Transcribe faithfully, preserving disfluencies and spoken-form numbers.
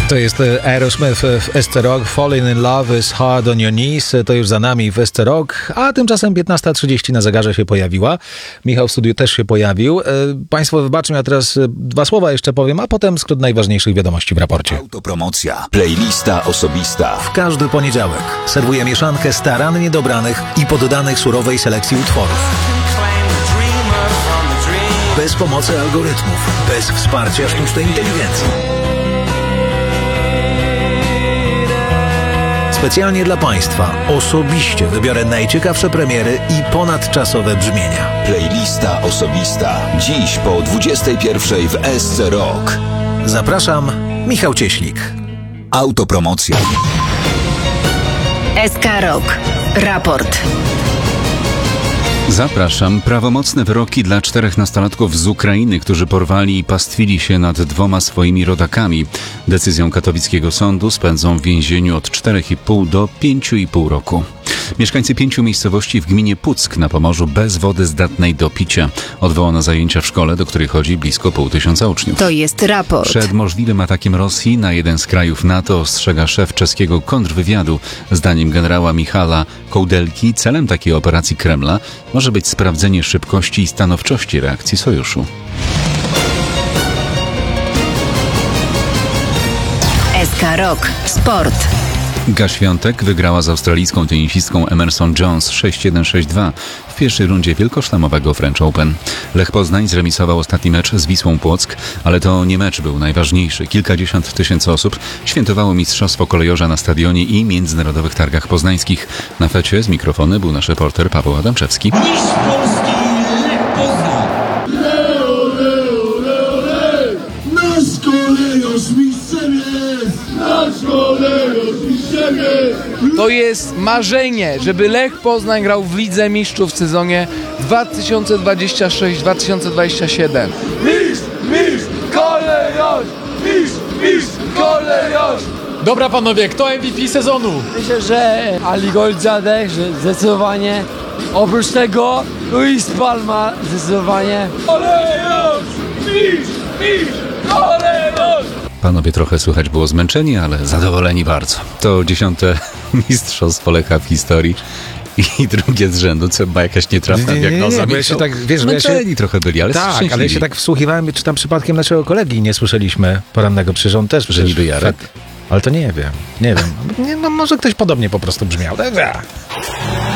To jest Aerosmith w S C Rock. Falling in Love is Hard on Your Knees. To już za nami w S C Rock, a tymczasem piętnasta trzydzieści na zegarze się pojawiła. Michał w studiu też się pojawił. Państwo wybaczą, ja teraz dwa słowa jeszcze powiem, a potem skrót najważniejszych wiadomości w raporcie. Autopromocja. Playlista osobista. W każdy poniedziałek serwuję mieszankę starannie dobranych i poddanych surowej selekcji utworów. Bez pomocy algorytmów, bez wsparcia sztucznej inteligencji. Specjalnie dla Państwa osobiście wybiorę najciekawsze premiery i ponadczasowe brzmienia. Playlista osobista. Dziś po dwudziestej pierwszej w S C Rock. Zapraszam, Michał Cieślik. Autopromocja. S K Rock. Raport. Zapraszam. Prawomocne wyroki dla czterech nastolatków z Ukrainy, którzy porwali i pastwili się nad dwoma swoimi rodakami. Decyzją katowickiego sądu spędzą w więzieniu od czterech i pół do pięciu i pół roku. Mieszkańcy pięciu miejscowości w gminie Puck na Pomorzu bez wody zdatnej do picia odwołano zajęcia w szkole, do której chodzi blisko pół tysiąca uczniów. To jest raport. Przed możliwym atakiem Rosji na jeden z krajów NATO ostrzega szef czeskiego kontrwywiadu. Zdaniem generała Michala Kołdelki celem takiej operacji Kremla może być sprawdzenie szybkości i stanowczości reakcji sojuszu. S K Rock. Sport. Iga Świątek wygrała z australijską tenisistką Emerson Jones sześć jeden sześć dwa w pierwszej rundzie wielkoszlemowego French Open. Lech Poznań zremisował ostatni mecz z Wisłą Płock, ale to nie mecz był najważniejszy. Kilkadziesiąt tysięcy osób świętowało mistrzostwo kolejorza na stadionie i międzynarodowych targach poznańskich. Na fecie z mikrofony był nasz reporter Paweł Adamczewski. Mistrz Polski Lech Poznań! Leo, Leo, Leo, Leo! Nasz kolejorz mistrzem jest! Nasz kolejorz mistrzem jest! To jest marzenie, żeby Lech Poznań grał w Lidze Mistrzów w sezonie dwa tysiące dwudziestym szóstym dwa tysiące dwudziestym siódmym. Mistrz, mistrz, kolejorz! Mistrz, mistrz, kolejorz! Dobra panowie, kto M V P sezonu? Myślę, że Ali Goldzadeh, że zdecydowanie. Oprócz tego Luis Palma zdecydowanie. Kolejorz! Mistrz, mistrz, kolejorz! Panowie trochę słychać było zmęczeni, ale zadowoleni bardzo. To dziesiąte mistrzostwo Lecha w historii i drugie z rzędu, co ma jakaś nietrafna Nie, nie, nie, diagnoza. nie, bo ja się tak, wiesz, bo ja się- Zmęczeni trochę byli, ale Tak, szczęśliwi. ale ja się tak wsłuchiwałem, czy tam przypadkiem naszego kolegi nie słyszeliśmy porannego, przecież on też Że niby Jarek? Ale to nie wiem, nie wiem. Nie, no może ktoś podobnie po prostu brzmiał. Dobra.